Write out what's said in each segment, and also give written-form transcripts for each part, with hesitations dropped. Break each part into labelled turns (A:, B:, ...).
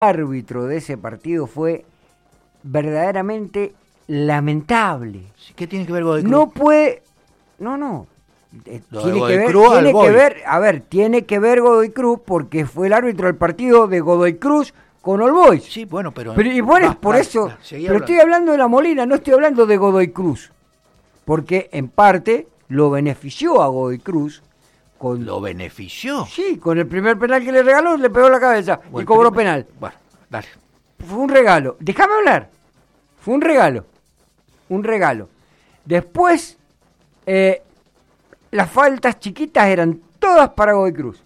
A: árbitro de ese partido fue verdaderamente lamentable.
B: ¿Qué tiene que ver Godoy Cruz?
A: No puede... No. Tiene que ver Godoy Cruz porque fue el árbitro del partido de Godoy Cruz con All Boys.
B: Sí, bueno, pero
A: estoy hablando de La Molina, no estoy hablando de Godoy Cruz. Porque en parte lo benefició a Godoy Cruz.
B: ¿Lo benefició?
A: Sí, con el primer penal que le regaló, le pegó la cabeza y cobró penal.
B: Bueno, dale.
A: Fue un regalo. Déjame hablar. Fue un regalo. Después, las faltas chiquitas eran todas para Godoy Cruz.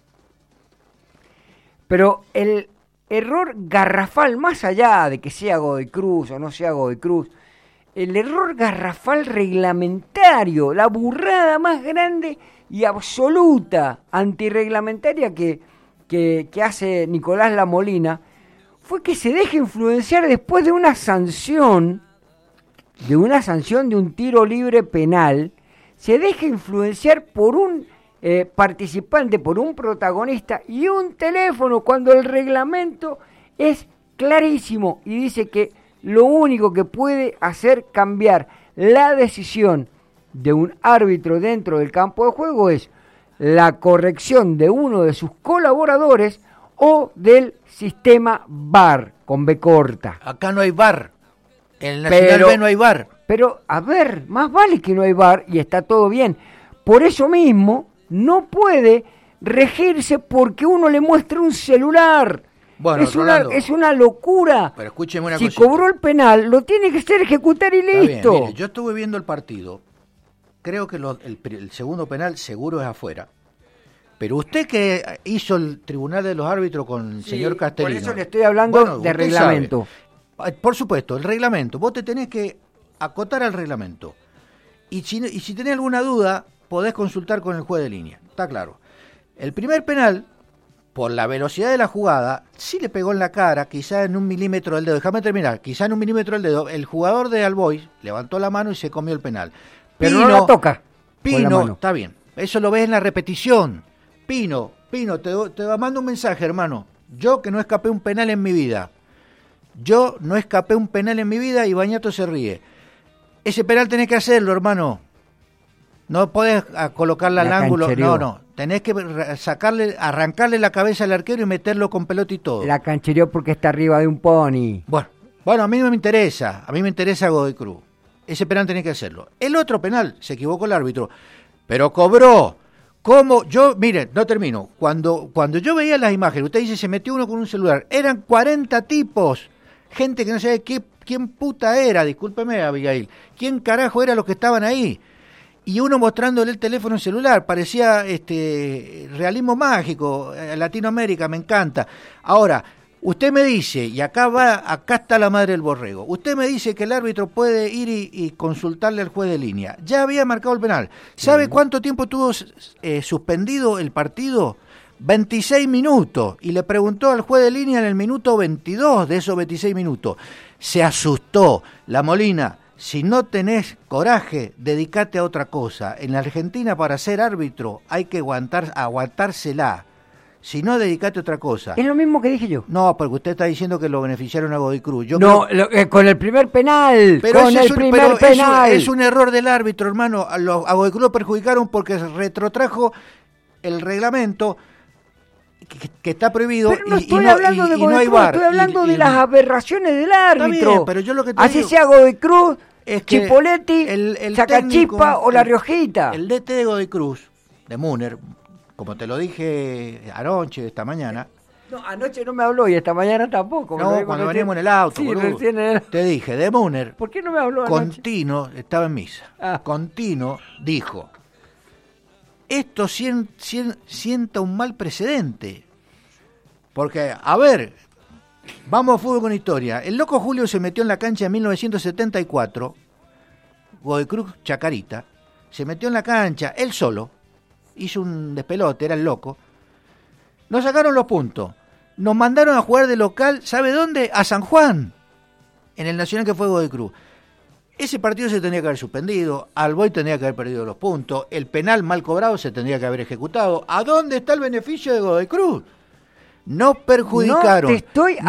A: Pero el error garrafal, más allá de que sea Godoy Cruz o no sea Godoy Cruz, el error garrafal reglamentario, la burrada más grande y absoluta antirreglamentaria que hace Nicolás La Molina, fue que se deje influenciar después de una sanción de un tiro libre penal, se deja influenciar por un participante, por un protagonista y un teléfono, cuando el reglamento es clarísimo y dice que lo único que puede hacer cambiar la decisión de un árbitro dentro del campo de juego es la corrección de uno de sus colaboradores o del sistema VAR, con B corta.
B: Acá no hay VAR. En el Nacional B no hay VAR.
A: Pero, a ver, más vale que no hay VAR y está todo bien. Por eso mismo, no puede regirse porque uno le muestra un celular.
B: Bueno,
A: es una locura.
B: Pero escúcheme una
A: cosita. Si cobró el penal, lo tiene que hacer ejecutar y listo.
B: Bien, mire, yo estuve viendo el partido. Creo que el segundo penal seguro es afuera. Pero usted que hizo el Tribunal de los Árbitros con el señor Castellino.
A: Por eso le estoy hablando de reglamento.
B: Sabe, por supuesto, el reglamento. Vos te tenés que acotar al reglamento. Y si tenés alguna duda, podés consultar con el juez de línea. Está claro. El primer penal, por la velocidad de la jugada, sí le pegó en la cara, quizá en 1 milímetro del dedo. Déjame terminar. Quizá en 1 milímetro del dedo. El jugador de All Boys levantó la mano y se comió el penal.
A: Pero no la toca.
B: Pino, está bien. Eso lo ves en la repetición. Pino, te mando un mensaje, hermano. Yo que no escapé un penal en mi vida. Y Bañato se ríe. Ese penal tenés que hacerlo, hermano. No podés colocarla al ángulo. No. Tenés que arrancarle la cabeza al arquero y meterlo con pelota y todo.
A: La canchereó porque está arriba de un pony.
B: Bueno, a mí no me interesa. A mí me interesa Godoy Cruz. Ese penal tenés que hacerlo. El otro penal, se equivocó el árbitro, pero cobró. ¿Cómo? No termino. Cuando yo veía las imágenes, usted dice, se metió uno con un celular. Eran 40 tipos. Gente que no sabe quién puta era, discúlpeme, Abigail. ¿Quién carajo era los que estaban ahí? Y uno mostrándole el teléfono celular. Parecía realismo mágico. Latinoamérica, me encanta. Ahora, usted me dice, y acá está la madre del borrego, usted me dice que el árbitro puede ir y consultarle al juez de línea. Ya había marcado el penal. ¿Sabe cuánto tiempo tuvo suspendido el partido? 26 minutos. Y le preguntó al juez de línea en el minuto 22 de esos 26 minutos. Se asustó. La Molina, si no tenés coraje, dedicate a otra cosa. En la Argentina, para ser árbitro, hay que aguantársela. Si no, dedicate a otra cosa.
A: Es lo mismo que dije yo.
B: No, porque usted está diciendo que lo beneficiaron a Godoy Cruz.
A: Con el primer penal.
B: Es un error del árbitro, hermano. A Godoy Cruz lo perjudicaron porque retrotrajo el reglamento que está prohibido.
A: Pero no estoy hablando de Godoy Cruz, estoy hablando de las aberraciones del árbitro.
B: Está bien, pero yo lo que te
A: Así
B: digo,
A: sea Godoy Cruz,
B: es que
A: Chipoletti, Sacachispa o La Riojita.
B: El DT de Godoy Cruz, de Müner, como te lo dije anoche, esta mañana.
A: No, anoche no me habló y esta mañana tampoco.
B: No, cuando veníamos en el auto, te dije, de Müner.
A: ¿Por qué no me habló anoche?
B: Contino, estaba en misa. Contino dijo, esto sienta un mal precedente. Porque, a ver, vamos a fútbol con historia. El loco Julio se metió en la cancha en 1974, Godoy Cruz Chacarita, se metió en la cancha, él solo, hizo un despelote, era el loco. Nos sacaron los puntos. Nos mandaron a jugar de local, ¿sabe dónde? A San Juan, en el Nacional que fue Godoy Cruz. Ese partido se tendría que haber suspendido, All Boys tendría que haber perdido los puntos, el penal mal cobrado se tendría que haber ejecutado. ¿A dónde está el beneficio de Godoy Cruz? no perjudicaron.
A: No te estoy